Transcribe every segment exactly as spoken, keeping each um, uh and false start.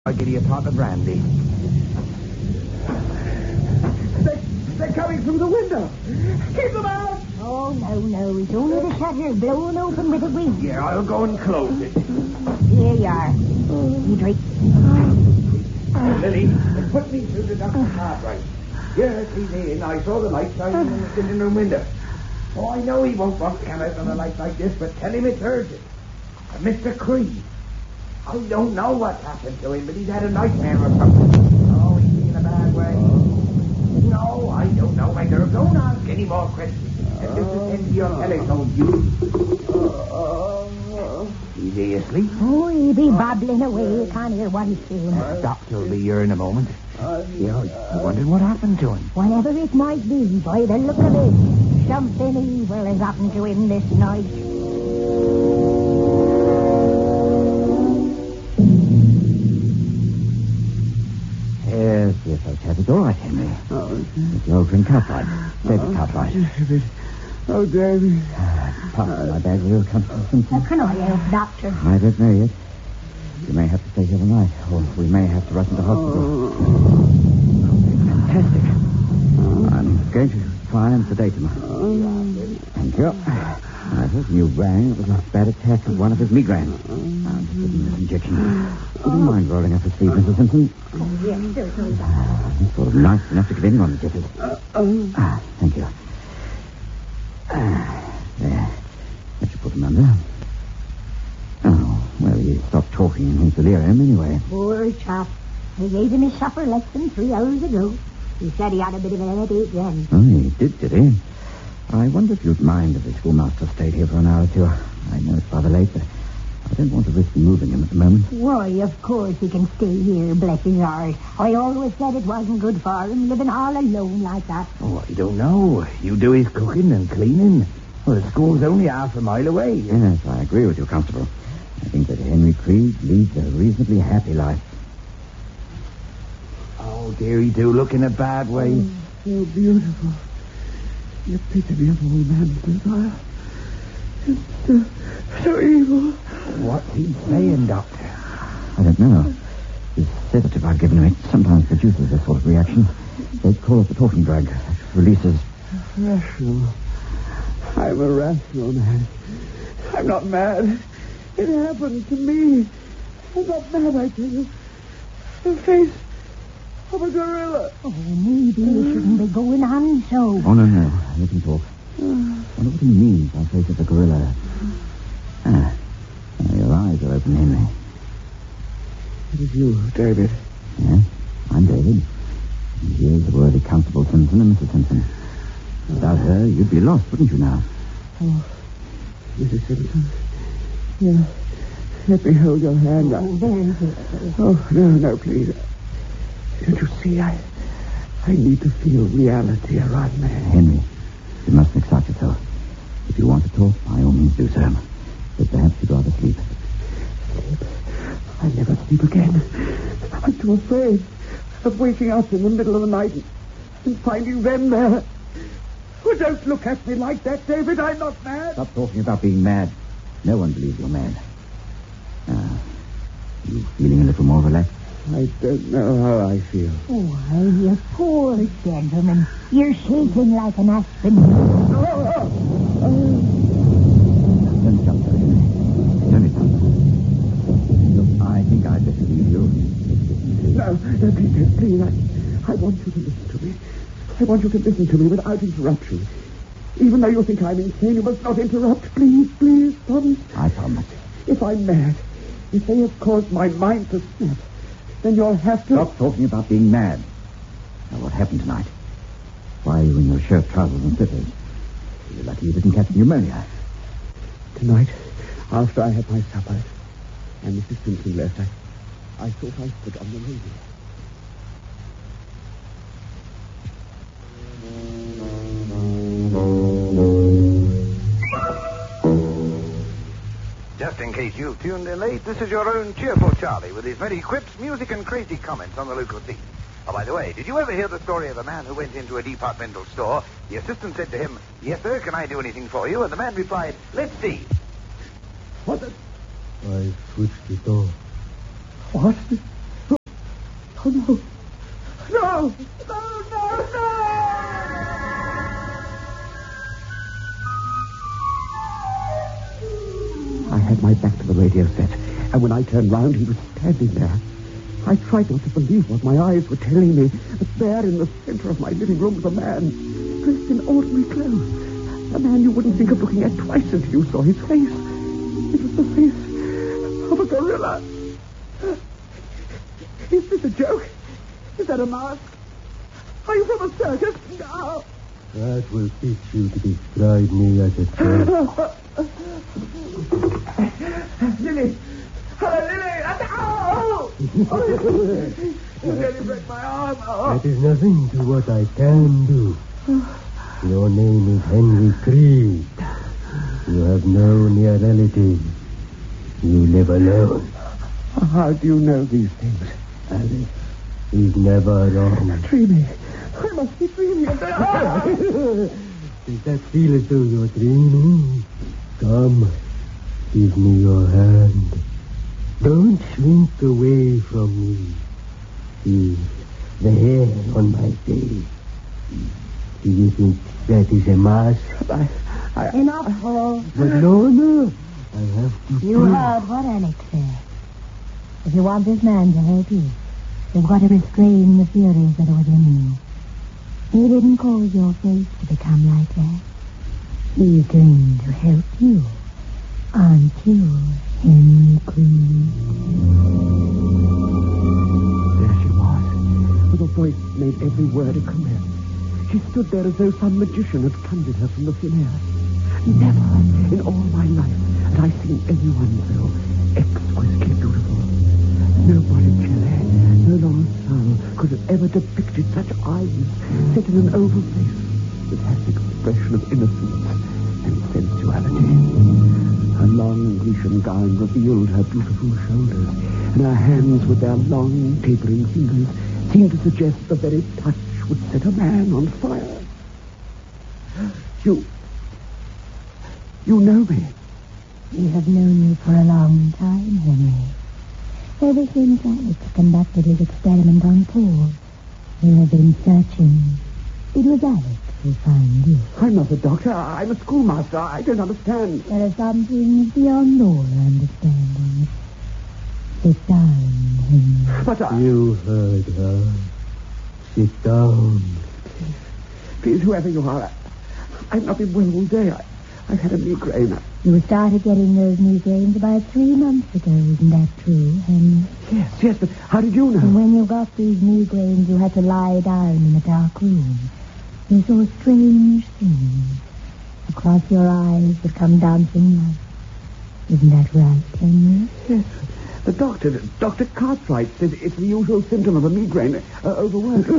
I'll give you a pot of brandy. They, they're coming through the window. Keep them out! Oh, no, no. It's only the shutter blown open with a wind. Yeah, I'll go and close it. Here you are. You drink. Lily, they put me through the doctor's cart, right? Yes, he's in. I saw the light shining in the sitting room window. Oh, I know he won't want to come out on a light like this, but tell him it's urgent. Uh, Mister Creed. I don't know what's happened to him, but he's had a nightmare or something. Oh, he's in a bad way. No, I don't know whether. Don't ask any more questions. And just attend to your telephone, you. Is he asleep? Oh, he'll be babbling away. You can't hear what he's saying. The doctor will be here in a moment. Yeah, I wondered what happened to him. Whatever it might be, by the look of it, something evil has happened to him this night. Yes, yes, okay. It's all right, Henry. Oh, It's the old drink Cartwright. David Cartwright. David. Oh, David. Pass my bag, will you, Constable Simpson? Uh, can I help, Doctor? I don't know yet. You may have to stay here the night, or we may have to rush into hospital. Oh. Fantastic. I'm going to try and sedate him. Thank you. I thought you rang. It was a bad attack of one of his migraines. I'm just giving this injection. Would you mind rolling up his sleeve, Missus Simpson? Oh, yes, certainly, Doctor. Ah, it's sort of nice enough to give anyone the jitters. Ah, thank you. Ah, there. Let you put him under. Oh, well, he stopped talking in his delirium anyway. Poor chap. I gave him his supper less than three hours ago. He said he had a bit of a headache then. Oh, he did, did he? I wonder if you'd mind if the schoolmaster stayed here for an hour or two. I know it's rather late, but I don't want to risk moving him at the moment. Why, of course he can stay here, bless his heart. I always said it wasn't good for him, living all alone like that. Oh, I don't know. You do his cooking and cleaning. Well, the school's only half a mile away. Yes, I agree with you, Constable. I think that Henry Creed leads a reasonably happy life. Oh, dear, he do look in a bad way. Oh, so beautiful. The epitome of all man's desire. It's so, so evil. What's he saying, Doctor? I don't know. The sedative I've given him, it sometimes produces this sort of reaction. They call it the talking drug. It releases... Rational. I'm a rational man. I'm not mad. It happened to me. I'm not mad, I tell you. The face of a gorilla. Oh, maybe you shouldn't be going on so. Oh, no, no. Let him talk. I wonder what he means by face of a gorilla. Ah, now your eyes are open, Henry. It is you, David. Yes, I'm David. And here's the worthy Constable Simpson and Missus Simpson. Without her, you'd be lost, wouldn't you now? Oh, Missus Simpson. Yeah. Let me hold your hand. Oh, very good. Oh, no, no, please. Don't you see, I I need to feel reality around me. Henry, you mustn't excite yourself. If you want to talk, by all means do so. But perhaps you'd rather sleep. Sleep? I'll never sleep again. I'm too afraid of waking up in the middle of the night and finding them there. Oh, don't look at me like that, David. I'm not mad. Stop talking about being mad. No one believes you're mad. Ah, you feeling a little more relaxed? I don't know how I feel. Why, you poor gentleman. You're shaking like an aspen. Oh, oh, oh. Don't jump, sir, Henry. It's only something. Look, I think I'd better leave you. No, no, please, please. I, I want you to listen to me. I want you to listen to me without interruption. Even though you think I'm insane, you must not interrupt. Please, please, promise. I promise. If I'm mad, if they have caused my mind to snap, then you'll have to... Stop talking about being mad. Now, what happened tonight? Why are you in your shirt, trousers, and slippers? You're lucky you didn't catch pneumonia. Tonight, after I had my supper, and Missus Simpson left, I, I thought I stood on the radio. Just in case you've tuned in late, this is your own cheerful Charlie with his very quips, music, and crazy comments on the local scene. Oh, by the way, did you ever hear the story of a man who went into a departmental store? The assistant said to him, "Yes, sir, can I do anything for you?" And the man replied, "Let's see." What the... I switched it off. What? Oh, no. No! No, no, no! I had my back to the radio set, and when I turned round, he was standing there. I tried not to believe what my eyes were telling me, but there in the center of my living room was a man, dressed in ordinary clothes. A man you wouldn't think of looking at twice until you saw his face. It was the face of a gorilla. Is this a joke? Is that a mask? Are you from a circus? No. That will teach you to describe me as a joke. Lily! Hello, Lily! Oh! Oh! You nearly broke my arm. Oh. That is nothing to what I can do. Your name is Henry Creed. You have no near relatives. You live alone. How do you know these things? Alice is never wrong. Dreaming. I must be dreaming. Does that feel as though you're dreaming? Come, give me your hand. Don't shrink away from me. See the hair on my face. Do you think that is a mask? I, I, Enough, Paul. But no, no. I have to... You heard what Alex said. If you want this man to help you, you've got to restrain the furies that are within you. He didn't cause your face to become like that. He's going to help you. Aren't you, Henry Creed? There she was, with a voice that made every word a caress. She stood there as though some magician had conjured her from the thin air. Never in all my life had I seen anyone so exquisitely beautiful. No Botticelli, no Lancel could have ever depicted such eyes set in an oval face that had the expression of innocence and sensuality. Her long Grecian gown revealed her beautiful shoulders, and her hands with their long tapering fingers seemed to suggest the very touch would set a man on fire. You... You know me. We have known you for a long time, Henry. Ever since Alex conducted his experiment on Paul, we have been searching. It was Alex who found you. I'm not a doctor. I'm a schoolmaster. I don't understand. There are some things beyond all understanding. Sit down, Henry. But I... You heard her. Sit down. Please, whoever you are, I, I've not been well all day. I, I've had a migraine. You started getting those migraines about three months ago, isn't that true, Henry? Yes, yes, but how did you know? And when you got these migraines, you had to lie down in a dark room. You saw strange things. Across your eyes would come dancing lights. Isn't that right, Henry? Yes. The doctor, Doctor Cartwright, says it's the usual symptom of a migraine. Uh, overwork.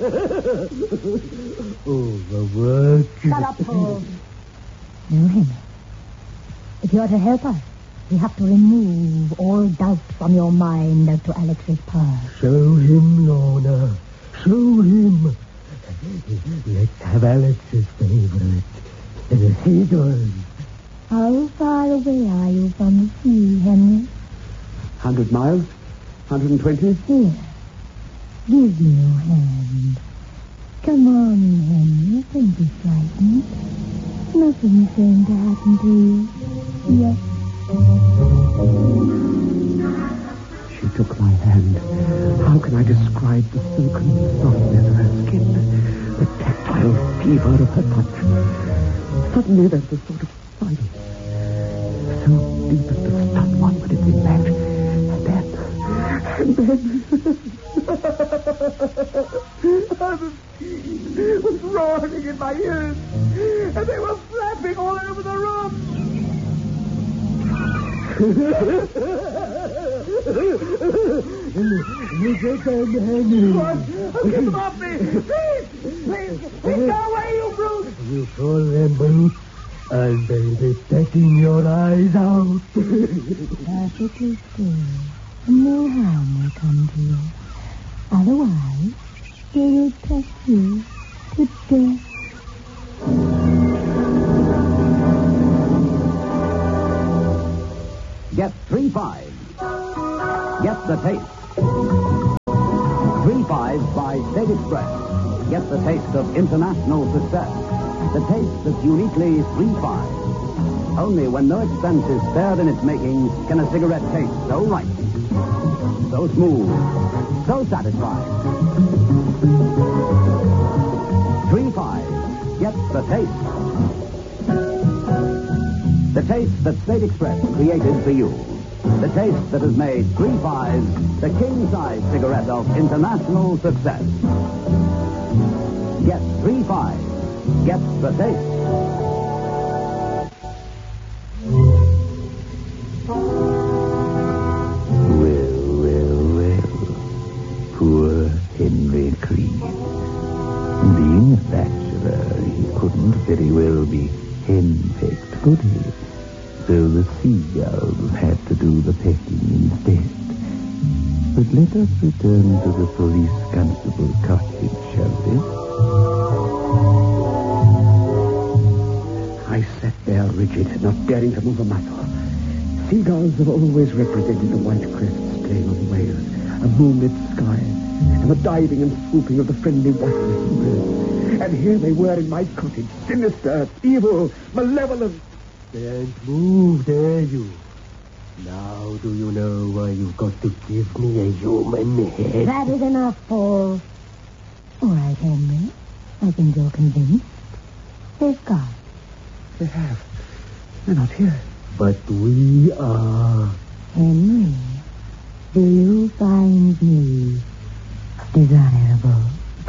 Overwork. Shut up, Paul. No, Henry. If you're to help us, we have to remove all doubt from your mind as to Alex's power. Show him, Lorna. Show him. Let's have Alex's favorite. The seagulls. How far away are you from the sea, Henry? Hundred miles? Hundred and twenty? Here. Give me your hand. Come on, Henry. Don't be frightened. Nothing's going to happen to you. Yes. She took my hand. How can I describe the silken softness of her skin, the tactile fever of her touch? Suddenly there was a sort of silence, so deep as to stun one when it's in bed. And then, and then, the sea was roaring in my ears, and they were flapping all over the room. You get them, Henry. What? Oh, get them off me! Please! Please! Please go away, you brute! You call them brutes, and they'll be petting your eyes out. Perfectly still. No harm will come to you. Otherwise, they will press you to death. Get three five. Get the taste. five by State Express. Get the taste of international success. The taste that's uniquely three five. Only when no expense is spared in its making can a cigarette taste so right, so smooth, so satisfying. three five. Get the taste. The taste that State Express created for you. The taste that has made three five the king-size cigarette of international success. Get three five. Get the taste. Well, well, well. Poor Henry Creed. Being a bachelor, he couldn't very well be henpecked, could he? So the seagulls had to do the pecking instead. But let us return to the police constable cottage, shall we? I sat there rigid, not daring to move a muscle. Seagulls have always represented the white crests playing on the waves, a moonlit sky, and the diving and swooping of the friendly whiteness of birds. And here they were in my cottage, sinister, evil, malevolent. Can't move, dare you? Now do you know why you've got to give me a human head? That is enough, Paul. All right, Henry. I think you're convinced. They've gone. They have. They're not here. But we are. Henry, do you find me desirable?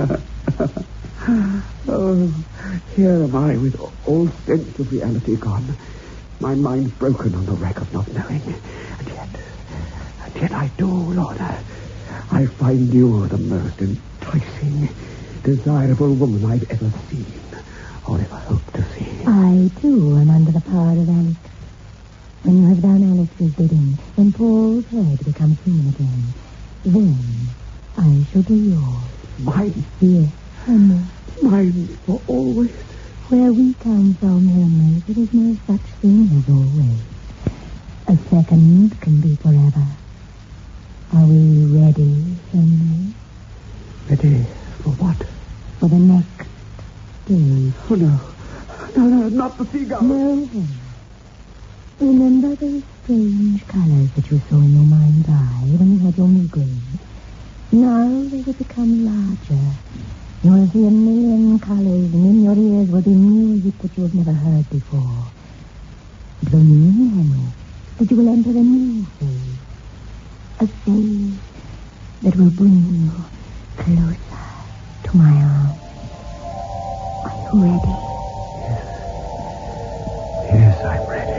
Oh, here am I with all sense of reality gone. My mind broken on the wreck of not knowing. And yet, and yet I do, Lorna. I find you the most enticing, desirable woman I've ever seen, or ever hoped to see. I, too, am under the power of Alex. When you have done Alex's bidding, when Paul's head becomes human again, then I shall do yours. Mine? Yes, Henry. Mine for always? Where we come from, Henry, there is no such thing as always. A second can be forever. Are we ready, Henry? Ready for what? For the next stage. Oh, no. No, no, not the seagull. No, Henry. Remember those strange colors that you saw in your mind's eye when you had your migraine? Now they will become larger. You will see a million colors, and in your ears will be music that you have never heard before. It will mean, Henry, that you will enter a new phase. A phase that will bring you closer to my arms. Are you ready? Yes, I'm ready.